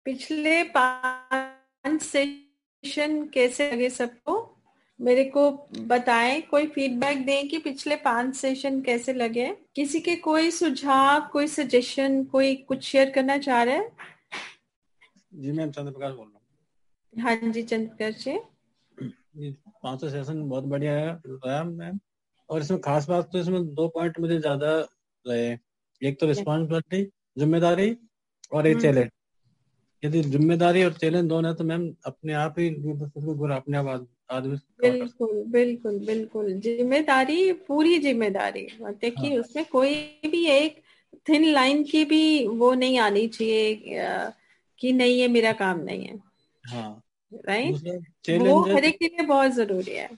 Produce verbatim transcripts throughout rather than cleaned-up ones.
पिछले पांच सेशन कैसे लगे सबको? मेरे को बताएं, कोई फीडबैक दें कि पिछले पांच सेशन कैसे लगे। किसी के कोई सुझाव, कोई सजेशन, कोई कुछ शेयर करना चाह रहे हैं? जी मैम, चंद्रप्रकाश बोल रहा हूँ। हाँ जी चंद्रप्रकाश जी। ये पांचों सेशन बहुत बढ़िया है मैम। और इसमें खास बात तो इसमें दो पॉइंट मुझे ज्यादा रहे। एक तो रिस्पॉन्सिबिलिटी, जिम्मेदारी, और एक चैलेंज। यदि जिम्मेदारी और चैलेंज दोनों है तो मैम अपने आप ही गुरु अपने आप आदमी। बिल्कुल बिल्कुल बिल्कुल, जिम्मेदारी, पूरी जिम्मेदारी। देखिए हाँ। उसमें कोई भी एक थिन लाइन की भी वो नहीं आनी चाहिए कि नहीं ये मेरा काम नहीं है। हाँ, राइट, वो हर एक के लिए बहुत जरूरी है।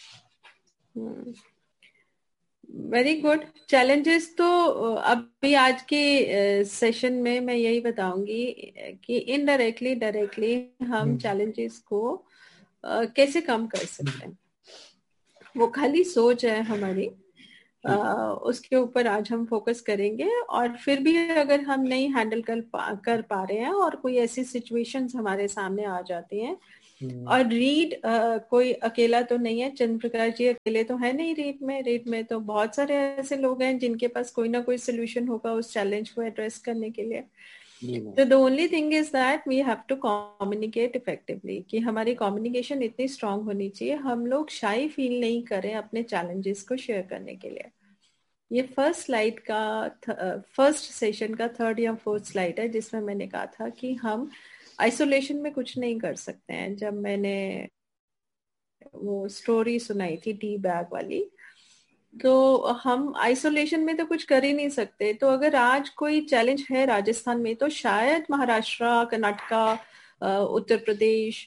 Very good. चैलेंजेस तो अभी आज के सेशन में मैं यही बताऊंगी कि इनडायरेक्टली डायरेक्टली हम चैलेंजेस को कैसे कम कर सकते हैं। वो खाली सोच है हमारी, आ, उसके ऊपर आज हम फोकस करेंगे। और फिर भी अगर हम नहीं हैंडल कर पा कर पा रहे हैं और कोई ऐसी सिचुएशंस हमारे सामने आ जाती हैं, और रीड कोई अकेला तो नहीं है, चंद्र प्रकाश जी अकेले तो है नहीं रीड में। रीड में तो बहुत सारे ऐसे लोग हैं जिनके पास कोई ना कोई सोल्यूशन होगा उस चैलेंज को एड्रेस करने के लिए। तो the only thing is that we have to communicate effectively, कि हमारी कम्युनिकेशन इतनी स्ट्रांग होनी चाहिए, हम लोग शाई फील नहीं करें अपने चैलेंजेस को शेयर करने के लिए। ये फर्स्ट स्लाइड का, फर्स्ट सेशन का थर्ड या फोर्थ स्लाइड है, जिसमें मैंने कहा था कि हम आइसोलेशन में कुछ नहीं कर सकते हैं। जब मैंने वो स्टोरी सुनाई थी टी बैग वाली, तो हम आइसोलेशन में तो कुछ कर ही नहीं सकते। तो अगर आज कोई चैलेंज है राजस्थान में, तो शायद महाराष्ट्र, कर्नाटका, उत्तर प्रदेश,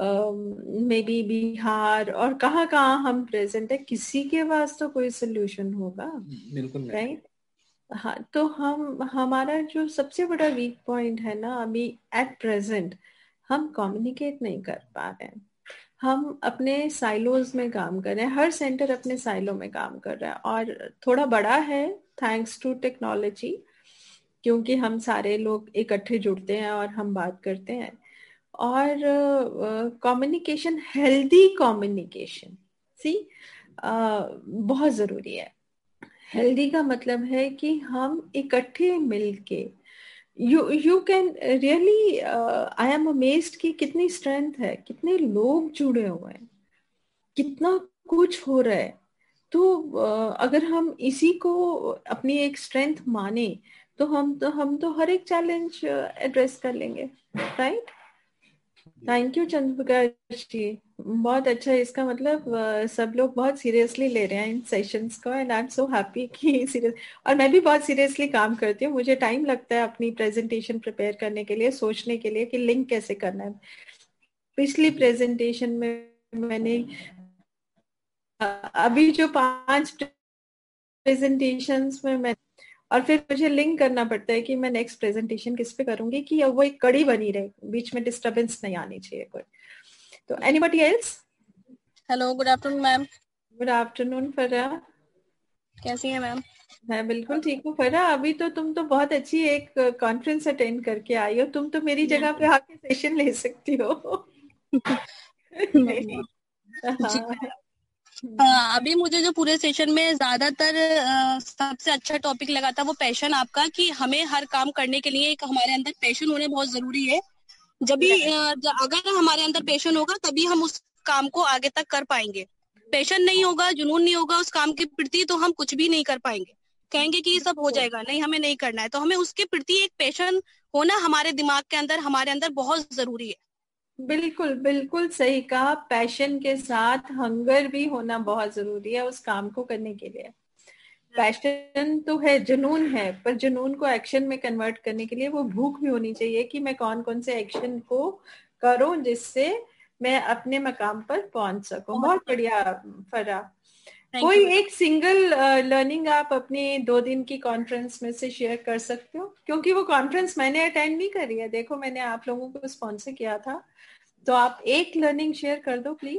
मे बी बिहार, और कहाँ कहाँ हम प्रेजेंट है, किसी के पास तो कोई सोल्यूशन होगा। बिल्कुल राइट। हाँ, तो हम, हमारा जो सबसे बड़ा वीक पॉइंट है ना अभी एट प्रेजेंट, हम कम्युनिकेट नहीं कर पा रहे हैं। हम अपने साइलोज में काम कर रहे हैं, हर सेंटर अपने साइलो में काम कर रहा है, और थोड़ा बड़ा है थैंक्स टू टेक्नोलॉजी, क्योंकि हम सारे लोग इकट्ठे जुड़ते हैं और हम बात करते हैं। और कम्युनिकेशन, हेल्दी कम्युनिकेशन सी बहुत जरूरी है। हेल्दी का मतलब है कि हम इकट्ठे मिलके, you you can really, I am amazed कि कितनी स्ट्रेंथ है, कितने लोग जुड़े हुए हैं, कितना कुछ हो रहा है। तो uh, अगर हम इसी को अपनी एक स्ट्रेंथ माने, तो हम तो हम तो हर एक चैलेंज एड्रेस कर लेंगे। राइट। थैंक यू चंद्र प्रकाश जी, बहुत अच्छा। इसका मतलब uh, सब लोग बहुत सीरियसली ले रहे हैं इन सेशंस को, and I am so happy कि सीरियस। और मैं भी बहुत सीरियसली काम करती हूँ, मुझे टाइम लगता है अपनी प्रेजेंटेशन प्रिपेयर करने के लिए, सोचने के लिए कि लिंक कैसे करना है। पिछली प्रेजेंटेशन में मैंने अभी जो पांच प्रेजेंटेशंस में मैं, और फिर मुझे लिंक करना पड़ता है कि मैं नेक्स्ट प्रेजेंटेशन किस पे करूंगी, कि वो एक कड़ी बनी रहे, बीच में डिस्टरबेंस नहीं आनी चाहिए कोई। तो anybody else? Hello, good afternoon ma'am. Good afternoon फरा, कैसी हैं मैम? मैं बिल्कुल ठीक हूँ फरा। अभी तो तुम तो बहुत अच्छी एक कॉन्फ्रेंस अटेंड करके आई हो, तुम तो मेरी जगह पे आके सेशन ले सकती हो। हाँ। हाँ, अभी मुझे जो पूरे सेशन में ज्यादातर सबसे अच्छा टॉपिक लगा था वो पैशन आपका, कि हमें हर काम करने के लिए एक हमारे अंदर पैशन होना बहुत जरूरी है। जब भी अगर हमारे अंदर पैशन होगा तभी हम उस काम को आगे तक कर पाएंगे। पैशन नहीं होगा, जुनून नहीं होगा उस काम के प्रति, तो हम कुछ भी नहीं कर पाएंगे। कहेंगे कि ये सब हो जाएगा, नहीं हमें नहीं करना है। तो हमें उसके प्रति एक पैशन होना हमारे दिमाग के अंदर, हमारे अंदर बहुत जरूरी है। बिल्कुल बिल्कुल सही कहा। पैशन के साथ हंगर भी होना बहुत जरूरी है उस काम को करने के लिए। पैशन तो है, जुनून है, पर जुनून को एक्शन में कन्वर्ट करने के लिए वो भूख भी होनी चाहिए कि मैं कौन कौन से एक्शन को करूं जिससे मैं अपने मकाम पर पहुंच सकूं। बहुत बढ़िया फरा। कोई एक सिंगल लर्निंग आप अपनी दो दिन की कॉन्फ्रेंस में से शेयर कर सकते हो? क्योंकि वो कॉन्फ्रेंस मैंने अटेंड नहीं करी है, देखो मैंने आप लोगों को स्पॉन्सर किया था, तो आप एक लर्निंग शेयर कर दो प्लीज।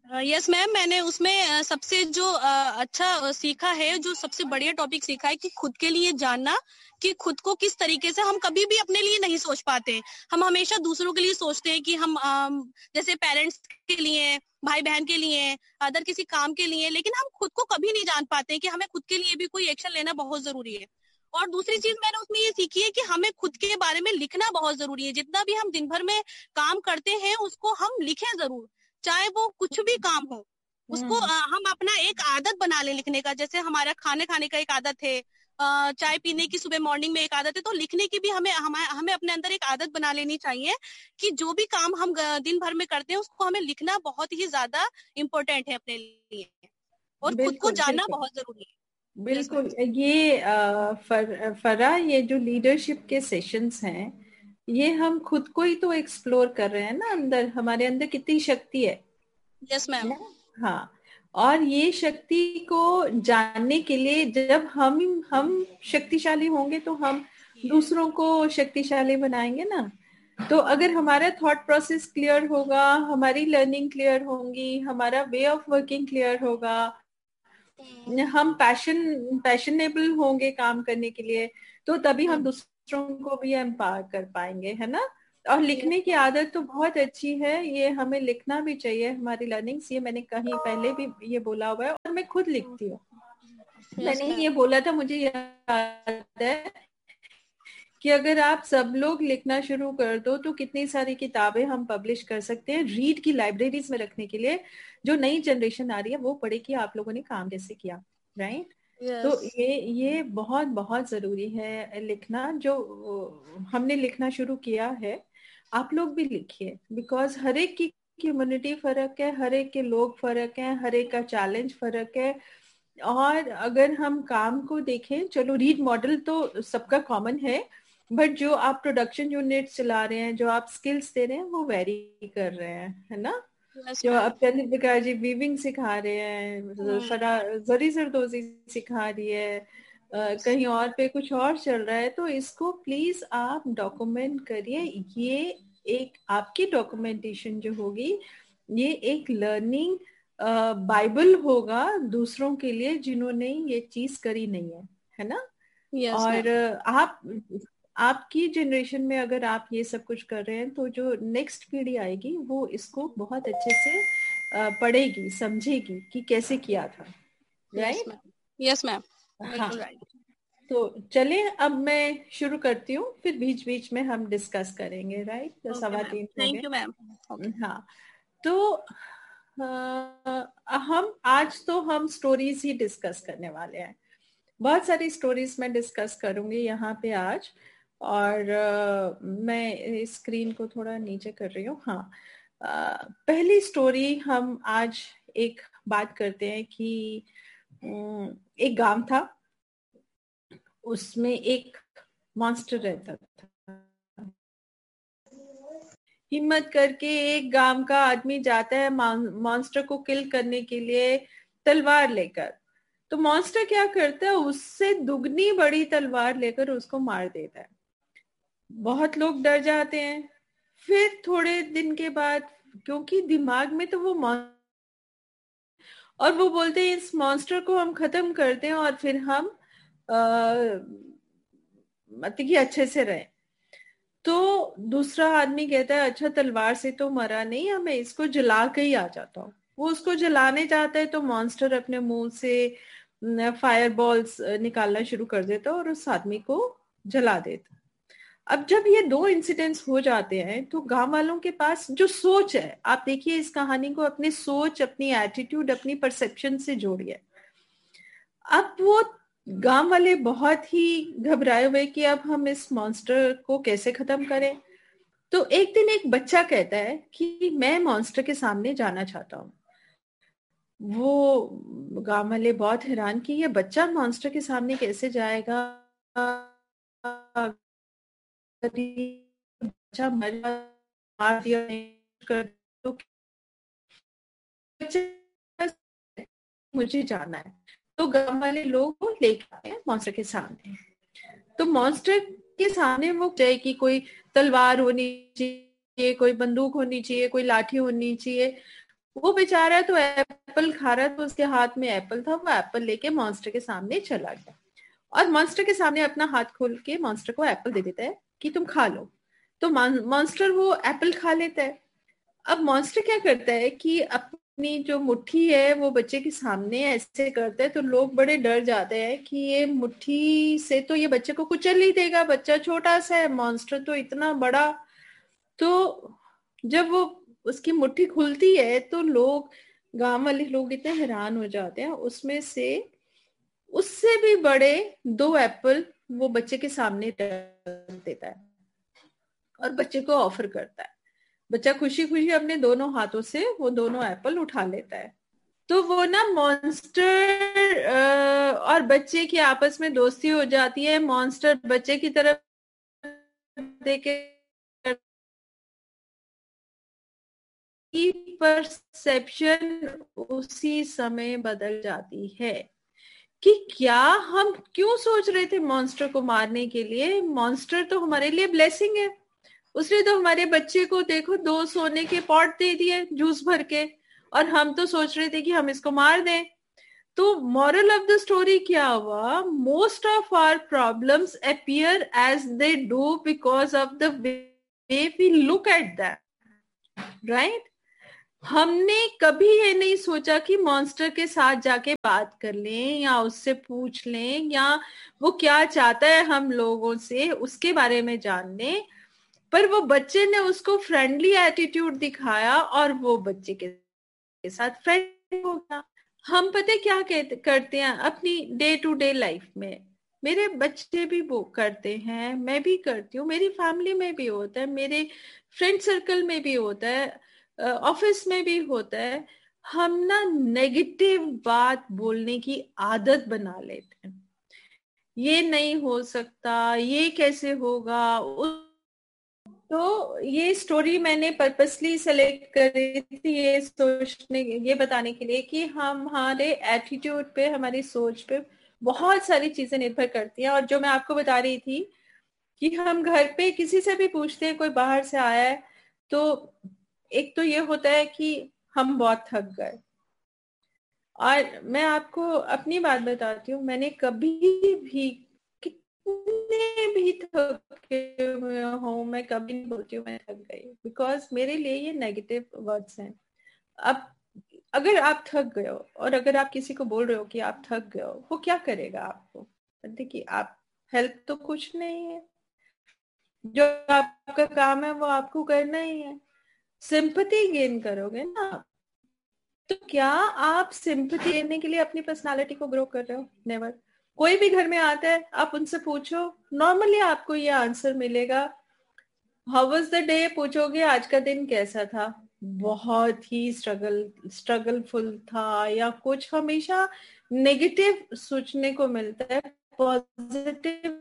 यस मैम, मैंने उसमें सबसे जो अच्छा सीखा है, जो सबसे बढ़िया टॉपिक सीखा है कि खुद के लिए जानना, कि खुद को किस तरीके से हम कभी भी अपने लिए नहीं सोच पाते। हम हमेशा दूसरों के लिए सोचते हैं कि हम जैसे पेरेंट्स के लिए, भाई बहन के लिए, अदर किसी काम के लिए, लेकिन हम खुद को कभी नहीं जान पाते कि हमें खुद के लिए भी कोई एक्शन लेना बहुत जरूरी है। और दूसरी चीज मैंने उसमें ये सीखी है कि हमें खुद के बारे में लिखना बहुत जरूरी है। जितना भी हम दिन भर में काम करते हैं उसको हम लिखें जरूर, चाहे वो कुछ भी काम हो, उसको आ, हम अपना एक आदत बना ले लिखने का। जैसे हमारा खाने खाने का एक आदत है, आ, चाय पीने की सुबह मॉर्निंग में एक आदत है, तो लिखने की भी हमें हम, हमें अपने अंदर एक आदत बना लेनी चाहिए कि जो भी काम हम दिन भर में करते हैं उसको हमें लिखना बहुत ही ज्यादा इम्पोर्टेंट है अपने लिए, और खुद को जानना बहुत जरूरी है। बिल्कुल। ये फर, फरा ये जो लीडरशिप के सेशंस हैं, ये हम खुद को ही तो एक्सप्लोर कर रहे हैं ना, अंदर हमारे अंदर कितनी शक्ति है। Yes ma'am. हाँ, और ये शक्ति को जानने के लिए जब हम हम शक्तिशाली होंगे तो हम दूसरों को शक्तिशाली बनाएंगे ना। तो अगर हमारा थॉट प्रोसेस क्लियर होगा, हमारी लर्निंग क्लियर होंगी, हमारा वे ऑफ वर्किंग क्लियर होगा, हम पैशन पैशनेबल होंगे काम करने के लिए, तो तभी हम दूसरों को भी एम्पावर कर पाएंगे, है ना। और लिखने की आदत तो बहुत अच्छी है, ये हमें लिखना भी चाहिए हमारी लर्निंग्स। ये मैंने कहीं पहले भी ये बोला हुआ है और मैं खुद लिखती हूँ। मैंने ये बोला था, मुझे याद है कि अगर आप सब लोग लिखना शुरू कर दो तो कितनी सारी किताबें हम पब्लिश कर सकते हैं रीड की लाइब्रेरीज में रखने के लिए, जो नई जनरेशन आ रही है वो पढ़े कि आप लोगों ने काम कैसे किया, राइट। yes. तो ये ये बहुत बहुत जरूरी है लिखना। जो हमने लिखना शुरू किया है, आप लोग भी लिखिए, बिकॉज हर एक की कम्युनिटी फर्क है, हर एक के लोग फर्क है, हर एक का चैलेंज फर्क है। और अगर हम काम को देखें, चलो रीड मॉडल तो सबका कॉमन है, बट जो आप प्रोडक्शन यूनिट चला रहे हैं, जो आप स्किल्स दे रहे हैं, वो वेरी कर रहे हैं, है ना। yes, जो आप चंद्रिका जी वीविंग सिखा रहे हैं, फरा जरी सरदोजी सिखा रही है, uh, कहीं और पे कुछ और चल रहा है, तो इसको प्लीज आप डॉक्यूमेंट करिए। ये एक आपकी डॉक्यूमेंटेशन जो होगी, ये एक लर्निंग बाइबल uh, होगा दूसरों के लिए जिन्होंने ये चीज करी नहीं है, है ना। yes, और आप आपकी जनरेशन में अगर आप ये सब कुछ कर रहे हैं, तो जो नेक्स्ट पीढ़ी आएगी वो इसको बहुत अच्छे से पढ़ेगी, समझेगी कि कैसे किया था, राइट। Yes ma'am. हाँ, तो चले अब मैं शुरू करती हूँ, फिर बीच बीच में हम डिस्कस करेंगे, राइट। तो सवा तीन हो गए। Thank you ma'am. हाँ, तो आ, हम आज तो हम स्टोरीज ही डिस्कस करने वाले हैं। बहुत सारी स्टोरीज मैं डिस्कस करूंगी यहाँ पे आज। और uh, मैं स्क्रीन को थोड़ा नीचे कर रही हूँ। हाँ, uh, पहली स्टोरी हम आज एक बात करते हैं कि um, एक गांव था, उसमें एक मॉन्स्टर रहता था। हिम्मत करके एक गांव का आदमी जाता है मॉन्स्टर को किल करने के लिए तलवार लेकर। तो मॉन्स्टर क्या करता है, उससे दुगनी बड़ी तलवार लेकर उसको मार देता है। बहुत लोग डर जाते हैं। फिर थोड़े दिन के बाद, क्योंकि दिमाग में तो वो और वो बोलते हैं इस मॉन्स्टर को हम खत्म करते हैं और फिर हम मतलब कि अच्छे से रहे। तो दूसरा आदमी कहता है अच्छा तलवार से तो मरा नहीं, हमें इसको जला के ही आ जाता हूँ। वो उसको जलाने जाता है तो मॉन्स्टर अपने मुंह से फायर बॉल्स निकालना शुरू कर देता और उस आदमी को जला देता। अब जब ये दो इंसिडेंट्स हो जाते हैं तो गांव वालों के पास जो सोच है, आप देखिए इस कहानी को अपनी सोच, अपनी एटीट्यूड, अपनी परसेप्शन से जोड़िए। अब वो गांव वाले बहुत ही घबराए हुए कि अब हम इस मॉन्स्टर को कैसे खत्म करें। तो एक दिन एक बच्चा कहता है कि मैं मॉन्स्टर के सामने जाना चाहता हूँ। वो गांव वाले बहुत हैरान कि ये बच्चा मॉन्स्टर के सामने कैसे जाएगा, बच्चा मार दिया तो मुझे जाना है। तो गांव वाले लोग लेके आए मॉन्स्टर के सामने। तो मॉन्स्टर के सामने वो चाहे कि कोई तलवार होनी चाहिए, कोई बंदूक होनी चाहिए, कोई लाठी होनी चाहिए। वो बेचारा तो एप्पल खा रहा था, उसके हाथ में एप्पल था, वो एप्पल लेके मॉन्स्टर के सामने चला गया और मॉन्स्टर के सामने अपना हाथ खोल के मॉन्स्टर को एप्पल दे देता है कि तुम खा लो। तो मॉन्स्टर वो एप्पल खा लेता है। अब मॉन्स्टर क्या करता है कि अपनी जो मुट्ठी है वो बच्चे के सामने ऐसे करता है, तो लोग बड़े डर जाते हैं कि ये मुट्ठी से तो ये बच्चे को कुचल ही देगा, बच्चा छोटा सा है, मॉन्स्टर तो इतना बड़ा। तो जब वो उसकी मुट्ठी खुलती है तो लोग, गांव वाले लोग इतने हैरान हो जाते हैं, उसमें से उससे भी बड़े दो एप्पल वो बच्चे के सामने रख देता है और बच्चे को ऑफर करता है। बच्चा खुशी खुशी अपने दोनों हाथों से वो दोनों एप्पल उठा लेता है। तो वो ना मॉन्स्टर और बच्चे की आपस में दोस्ती हो जाती है। मॉन्स्टर बच्चे की तरफ देखे, परसेप्शन उसी समय बदल जाती है कि क्या हम क्यों सोच रहे थे मॉन्स्टर को मारने के लिए। मॉन्स्टर तो हमारे लिए ब्लेसिंग है, उसने तो हमारे बच्चे को देखो दो सोने के पॉट दे दिए जूस भर के, और हम तो सोच रहे थे कि हम इसको मार दें। तो मॉरल ऑफ द स्टोरी क्या हुआ, most of our problems appear as they do because of the way we look at that, right. हमने कभी ये नहीं सोचा कि मॉन्स्टर के साथ जाके बात कर लें या उससे पूछ लें या वो क्या चाहता है हम लोगों से उसके बारे में जान लें, पर वो बच्चे ने उसको फ्रेंडली एटीट्यूड दिखाया और वो बच्चे के साथ फ्रेंड हो गया। हम पता क्या करते हैं अपनी डे टू डे लाइफ में, मेरे बच्चे भी वो करते हैं, मैं भी करती हूँ, मेरी फैमिली में भी होता है, मेरे फ्रेंड सर्कल में भी होता है, ऑफिस में भी होता है। हम ना नेगेटिव बात बोलने की आदत बना लेते हैं, ये नहीं हो सकता, ये कैसे होगा। तो ये स्टोरी मैंने पर्पसली सेलेक्ट करी थी ये सोचने, ये बताने के लिए कि हम हमारे एटीट्यूड पे, हमारी सोच पे बहुत सारी चीजें निर्भर करती हैं। और जो मैं आपको बता रही थी कि हम घर पे किसी से भी पूछते हैं, कोई बाहर से आया है, तो एक तो ये होता है कि हम बहुत थक गए। और मैं आपको अपनी बात बताती हूँ, मैंने कभी भी कितने भी थके हुए हो, मैं कभी नहीं बोलती हूँ मैं थक गई, बिकॉज मेरे लिए ये नेगेटिव वर्ड्स हैं। अब अगर आप थक गए हो और अगर आप किसी को बोल रहे हो कि आप थक गए हो, वो क्या करेगा आपको? देखिए, आप हेल्प तो कुछ नहीं है, जो आपका काम है वो आपको करना ही है, सिंपैथी गेन करोगे ना। तो क्या आप सिंपैथी लेने के लिए अपनी पर्सनालिटी को ग्रो कर रहे हो? नेवर। कोई भी घर में आता है, आप उनसे पूछो, नॉर्मली आपको ये आंसर मिलेगा, हाउ वाज द डे, पूछोगे आज का दिन कैसा था, बहुत ही स्ट्रगल स्ट्रगलफुल था, या कुछ हमेशा नेगेटिव सोचने को मिलता है, पॉजिटिव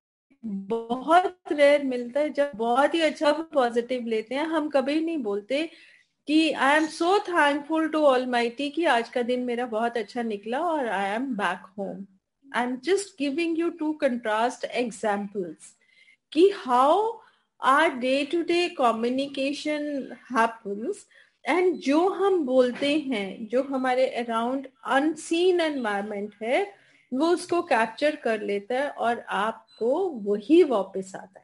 बहुत रेयर मिलता है। जब बहुत ही अच्छा पॉजिटिव लेते हैं, हम कभी नहीं बोलते कि I am so thankful to almighty कि आज का दिन मेरा बहुत अच्छा निकला और I am back home. I am just giving you to contrast examples कि how are day to day communication happens, and जो हम बोलते हैं, जो हमारे अराउंड अनसीन एनवायरमेंट है, वो उसको कैप्चर कर लेता है और आपको वही वापस आता है।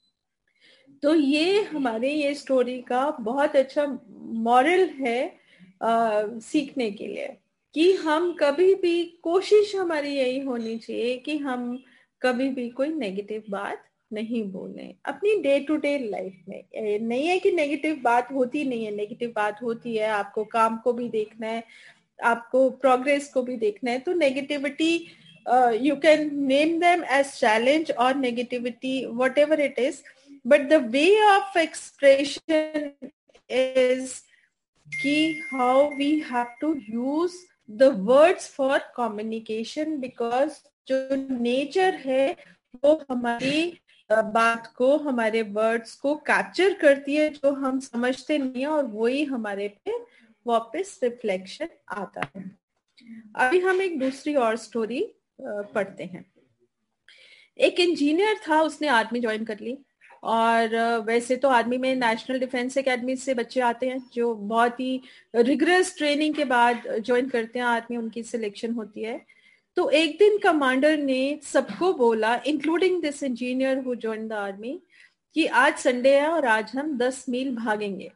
तो ये हमारे ये स्टोरी का बहुत अच्छा मॉरल है आ, सीखने के लिए, कि हम कभी भी, कोशिश हमारी यही होनी चाहिए कि हम कभी भी कोई नेगेटिव बात नहीं बोलें अपनी डे टू डे लाइफ में। नहीं है कि नेगेटिव बात होती नहीं है, नेगेटिव बात होती है, आपको काम को भी देखना है, आपको प्रोग्रेस को भी देखना है। तो negativity, you can name them as challenge और negativity, what ever it is, but the way of expression is कि how we have to use the words for communication, because जो nature है वो हमारी बात को, हमारे वर्ड्स को कैप्चर करती है, जो हम समझते नहीं है, और वही हमारे पे वापस रिफ्लेक्शन आता है। अभी हम एक दूसरी और स्टोरी पढ़ते हैं। एक इंजीनियर था, उसने आर्मी ज्वाइन कर ली, और वैसे तो आर्मी में नेशनल डिफेंस एकेडमी से बच्चे आते हैं जो बहुत ही रिगरस ट्रेनिंग के बाद ज्वाइन करते हैं आर्मी, उनकी सिलेक्शन होती है। तो एक दिन कमांडर ने सबको बोला, including this engineer who join the army, कि आज संडे है और आज हम दस मील भागेंगे।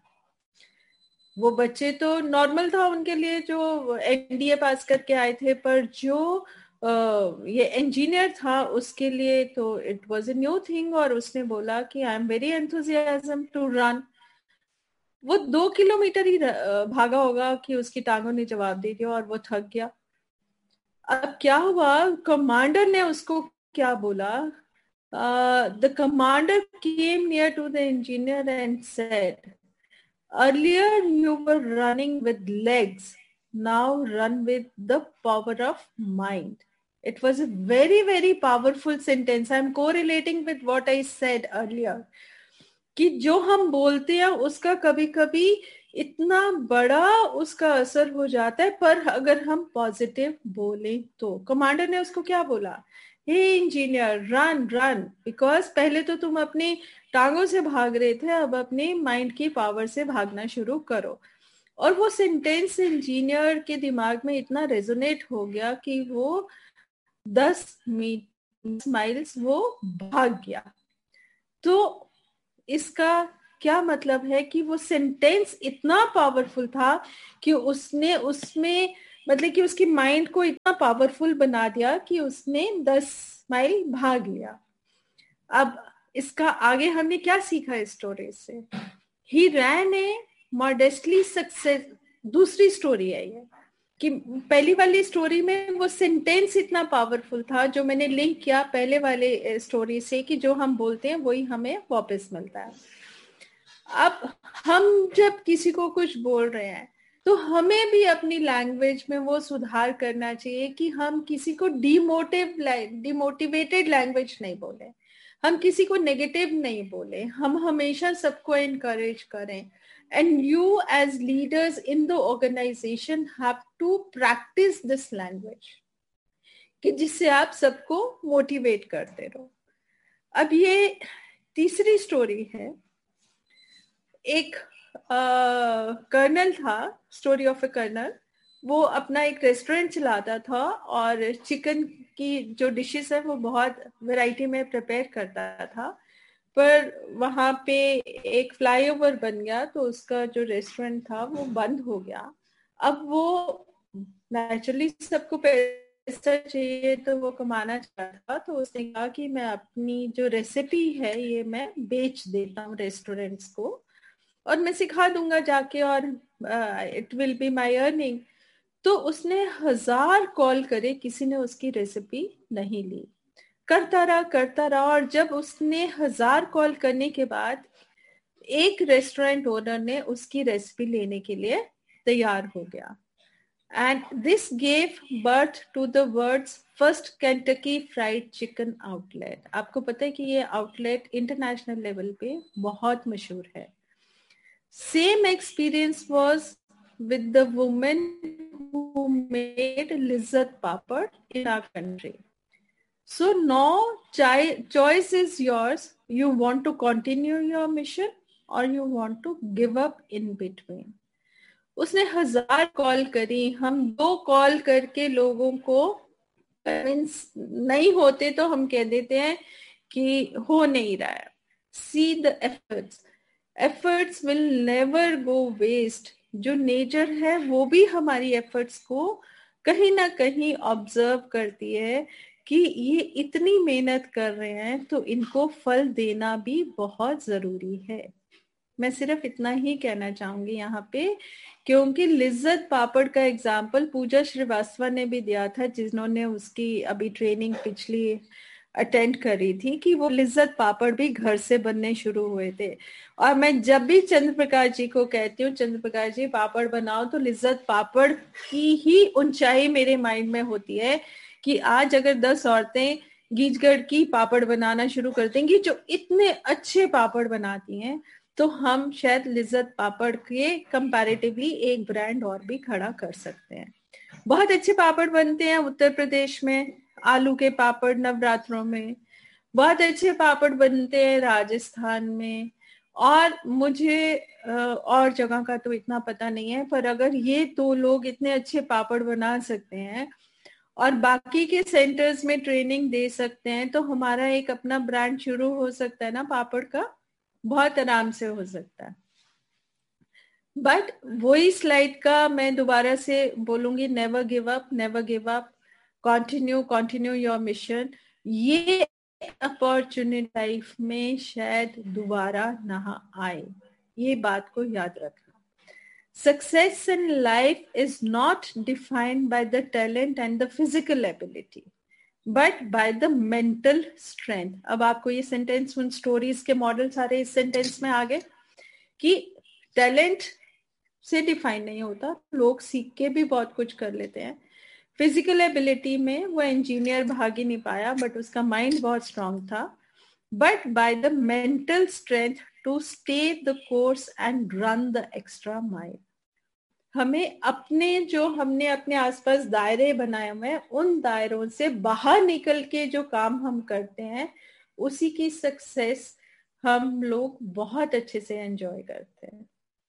वो बच्चे तो नॉर्मल था उनके लिए जो एनडीए पास करके आए थे, पर जो Uh, ये इंजीनियर था उसके लिए तो it was a new thing. और उसने बोला कि I am very enthusiasm to run. वो दो किलोमीटर ही भागा होगा कि उसकी टांगों ने जवाब दे दिया और वो थक गया। अब क्या हुआ, कमांडर ने उसको क्या बोला, the commander came near to the engineer and said, earlier you were running with legs, now run with the power of mind. It was a very very powerful sentence. I am correlating with what I said earlier कि जो हम बोलते हैं उसका कभी कभी इतना बड़ा उसका असर हो जाता है, पर अगर हम पॉजिटिव बोले तो। कमांडर ने उसको क्या बोला, हे इंजीनियर रन रन, बिकॉज पहले तो तुम अपनी टांगों से भाग रहे थे, अब अपने माइंड की पावर से भागना शुरू करो। और वो सेंटेंस इंजीनियर के दिमाग में इतना रेजोनेट हो गया कि वो दस माइल्स वो भाग गया। तो इसका क्या मतलब है कि वो सेंटेंस इतना पावरफुल था कि उसने उसमें मतलब कि उसकी माइंड को इतना पावरफुल बना दिया कि उसने दस माइल भाग लिया। अब इसका आगे हमने क्या सीखा इस स्टोरी से, ही रैन ए मॉडेस्टली सक्सेस। दूसरी स्टोरी है ये कि पहली वाली स्टोरी में वो सेंटेंस इतना पावरफुल था जो मैंने लिंक किया पहले वाले स्टोरी से कि जो हम बोलते हैं वही हमें वापस मिलता है। अब हम जब किसी को कुछ बोल रहे हैं तो हमें भी अपनी लैंग्वेज में वो सुधार करना चाहिए कि हम किसी को डिमोटिव डिमोटिवेटेड लैंग्वेज नहीं बोले, हम किसी को नेगेटिव नहीं बोले, हम हमेशा सबको इनकरेज करें। And you as leaders in the organization have to practice this language कि जिससे आप सबको मोटिवेट करते रहो। अब ये तीसरी स्टोरी है। एक कर्नल था, स्टोरी ऑफ ए कर्नल। वो अपना एक रेस्टोरेंट चलाता था और चिकन की जो डिशेस है वो बहुत वैरायटी में प्रिपेयर करता था, पर वहां पे एक फ्लाईओवर बन गया तो उसका जो रेस्टोरेंट था वो बंद हो गया। अब वो नेचुरली सबको पैसा चाहिए तो वो कमाना चाहता था, तो उसने कहा कि मैं अपनी जो रेसिपी है ये मैं बेच देता हूँ रेस्टोरेंट्स को और मैं सिखा दूंगा जाके और it will be my earning. तो उसने हजार कॉल करे, किसी ने उसकी रेसिपी नहीं ली, करता रहा करता रहा और जब उसने हजार कॉल करने के बाद एक रेस्टोरेंट ओनर ने उसकी रेसिपी लेने के लिए तैयार हो गया। And this gave birth to the words first Kentucky fried chicken outlet. आपको पता है कि ये आउटलेट इंटरनेशनल लेवल पे बहुत मशहूर है। Same experience was with the woman who made lizard papad in our country. So now choice is yours. You want to continue your mission or you want to give up in between. उसने हजार call करी, हम दो call करके लोगों को convince नहीं होते तो हम कह देते हैं कि हो नहीं रहा है। See the efforts. Efforts will never go waste. जो नेचर है वो भी हमारी एफर्ट्स को कहीं ना कहीं ऑब्जर्व करती है कि ये इतनी मेहनत कर रहे हैं तो इनको फल देना भी बहुत जरूरी है। मैं सिर्फ इतना ही कहना चाहूंगी यहाँ पे, क्योंकि लिज्जत पापड़ का एग्जाम्पल पूजा श्रीवास्तव ने भी दिया था, जिन्होंने उसकी अभी ट्रेनिंग पिछली अटेंड करी थी, कि वो लिज्जत पापड़ भी घर से बनने शुरू हुए थे। और मैं जब भी चंद्र प्रकाश जी को कहती हूँ चंद्र प्रकाश जी पापड़ बनाओ, तो लिज्जत पापड़ की ही ऊंचाई मेरे माइंड में होती है कि आज अगर दस औरतें गीजगढ़ की पापड़ बनाना शुरू कर देंगी जो इतने अच्छे पापड़ बनाती हैं, तो हम शायद लिज्जत पापड़ के कंपैरेटिवली एक ब्रांड और भी खड़ा कर सकते हैं। बहुत अच्छे पापड़ बनते हैं उत्तर प्रदेश में, आलू के पापड़ नवरात्रों में, बहुत अच्छे पापड़ बनते हैं राजस्थान में, और मुझे और जगह का तो इतना पता नहीं है, पर अगर ये दो लोग इतने अच्छे पापड़ बना सकते हैं और बाकी के सेंटर्स में ट्रेनिंग दे सकते हैं, तो हमारा एक अपना ब्रांड शुरू हो सकता है ना पापड़ का, बहुत आराम से हो सकता है। बट वही स्लाइड का मैं दोबारा से बोलूंगी, never give up, never give up, continue continue your mission. ये अपॉर्चुनिटी लाइफ में शायद दोबारा ना आए, ये बात को याद रखना। Success in life is not defined by the talent and the physical ability, but by the mental strength. अब आपको ये सेंटेंस, उन स्टोरीज के मॉडल सारे इस सेंटेंस में आ गए कि टैलेंट से डिफाइन नहीं होता, लोग सीख के भी बहुत कुछ कर लेते हैं। फिजिकल एबिलिटी में वो इंजीनियर भाग ही नहीं पाया, बट उसका माइंड बहुत स्ट्रांग था। But by the mental strength to stay the course and run the extra mile. हमें अपने जो हमने अपने आसपास दायरे बनाए हुए हैं, उन दायरों से बाहर निकल के जो काम हम करते हैं, उसी की सक्सेस हम लोग बहुत अच्छे से एंजॉय करते हैं।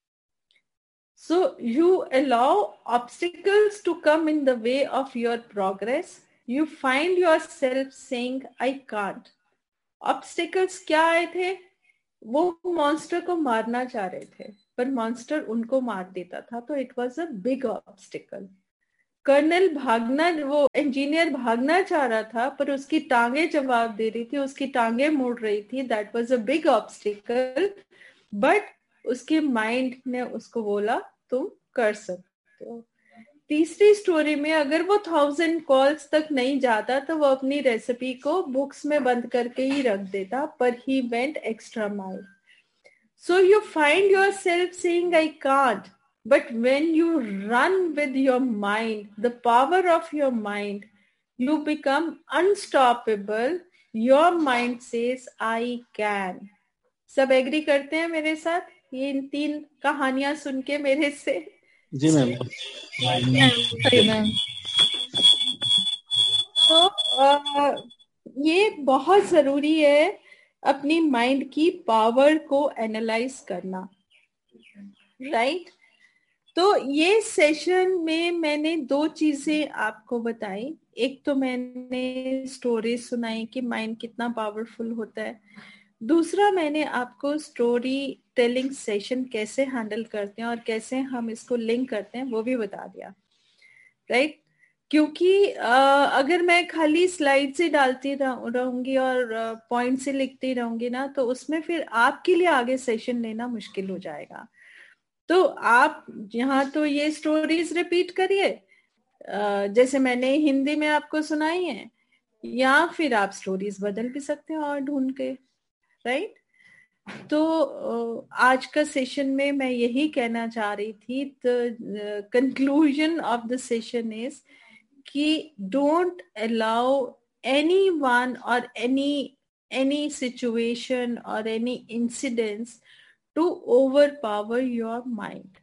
So you allow obstacles to come in the way of your progress. You find yourself saying, I can't. Obstacles क्या आए थे? वो मॉन्स्टर को मारना चाह रहे थे, पर मॉन्स्टर उनको मार देता था, तो it was a big obstacle. Colonel भागना, वो इंजीनियर भागना चाह रहा था, पर उसकी टांगे जवाब दे रही थी, उसकी टांगे मुड़ रही थी, that was a big obstacle. But उसके माइंड ने उसको बोला तुम कर सकते हो। तीसरी स्टोरी में अगर वो थाउजेंड कॉल्स तक नहीं जाता तो वो अपनी रेसिपी को बुक्स में बंद करके ही रख देता, पर he went extra mile. So you find your self saying I can't, but when you run with your mind, the power of your mind, you become unstoppable. Your mind says I can. सब agree करते हैं मेरे साथ ये इन तीन कहानियां सुन के मेरे से? जी मैम। तो आ, ये बहुत जरूरी है अपनी माइंड की पावर को एनालाइज करना, राइट? तो ये सेशन में मैंने दो चीजें आपको बताई। एक तो मैंने स्टोरी सुनाई कि माइंड कितना पावरफुल होता है, दूसरा मैंने आपको स्टोरी टेलिंग सेशन कैसे हैंडल करते हैं और कैसे हम इसको लिंक करते हैं वो भी बता दिया, राइट? क्योंकि आ, अगर मैं खाली स्लाइड से डालती रहूंगी और पॉइंट से लिखती रहूंगी ना, तो उसमें फिर आपके लिए आगे सेशन लेना मुश्किल हो जाएगा। तो आप यहाँ तो ये स्टोरीज रिपीट करिए जैसे मैंने हिंदी में आपको सुनाई है, या फिर आप स्टोरीज बदल भी सकते हैं और ढूंढ के, राइट? तो आज का सेशन में मैं यही कहना चाह रही थी। The conclusion of the session is कि डोंट अलाउ एनी वन और एनी एनी सिचुएशन और any incidents to over power your mind.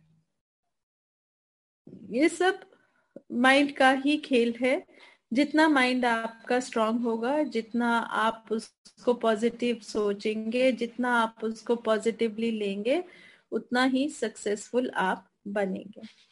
ये सब माइंड का ही खेल है। जितना माइंड आपका स्ट्रांग होगा, जितना आप उसको पॉजिटिव सोचेंगे, जितना आप उसको पॉजिटिवली लेंगे, उतना ही सक्सेसफुल आप बनेंगे।